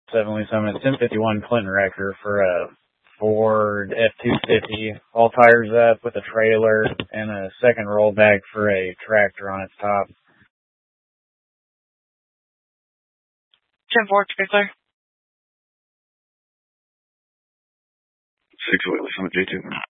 7 Summit 1051 Clinton Wrecker for a Ford F-250, all tires up with a trailer and a second rollback for a tractor on its top. 10-4, to be clear. 6 Summit J2.